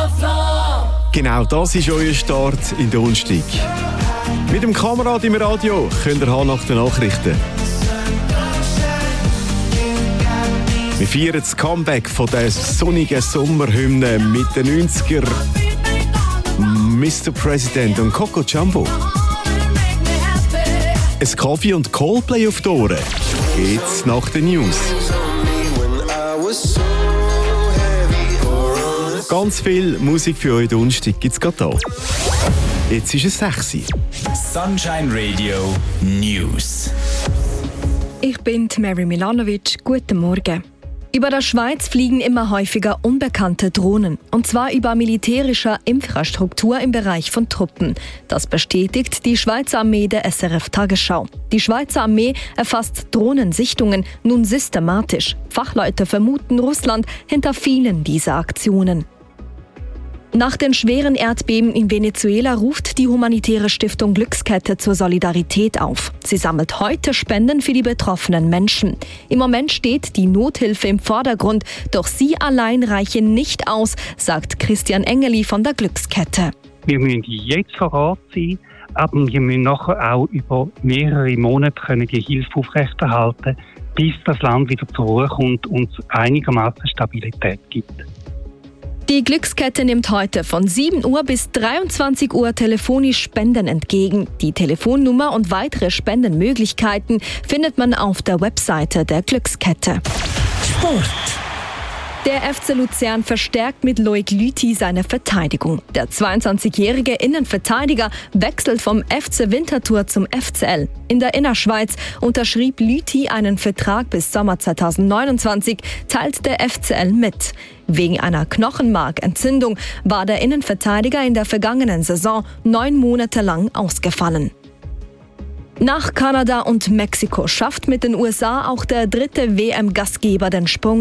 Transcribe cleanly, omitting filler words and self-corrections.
Genau das ist euer Start in den Donnerstag. Mit dem Kamerad im Radio könnt ihr haben nach den Nachrichten. Wir feiern das Comeback von der sonnigen Sommerhymne mit den 90er. Mr. President und Coco Jumbo. Ein Kaffee und Coldplay auf die Ohren. Jetzt nach den News. Ganz viel Musik für euch Donnerstag gibt es gerade da. Jetzt ist es 6 Uhr. Sunshine Radio News. Ich bin Mary Milanovic. Guten Morgen. Über der Schweiz fliegen immer häufiger unbekannte Drohnen. Und zwar über militärischer Infrastruktur im Bereich von Truppen. Das bestätigt die Schweizer Armee der SRF Tagesschau. Die Schweizer Armee erfasst Drohnensichtungen nun systematisch. Fachleute vermuten Russland hinter vielen dieser Aktionen. Nach den schweren Erdbeben in Venezuela ruft die humanitäre Stiftung Glückskette zur Solidarität auf. Sie sammelt heute Spenden für die betroffenen Menschen. Im Moment steht die Nothilfe im Vordergrund, doch sie allein reichen nicht aus, sagt Christian Engeli von der Glückskette. Wir müssen jetzt vor Ort sein, aber wir müssen nachher auch über mehrere Monate die Hilfe aufrechterhalten, bis das Land wieder zur Ruhe kommt und einigermaßen Stabilität gibt. Die Glückskette nimmt heute von 7 Uhr bis 23 Uhr telefonisch Spenden entgegen. Die Telefonnummer und weitere Spendenmöglichkeiten findet man auf der Webseite der Glückskette. Sport. Der FC Luzern verstärkt mit Loic Lüthi seine Verteidigung. Der 22-jährige Innenverteidiger wechselt vom FC Winterthur zum FCL. In der Innerschweiz unterschrieb Lüthi einen Vertrag bis Sommer 2029, teilt der FCL mit. Wegen einer Knochenmarkentzündung war der Innenverteidiger in der vergangenen Saison 9 Monate lang ausgefallen. Nach Kanada und Mexiko schafft mit den USA auch der dritte WM-Gastgeber den Sprung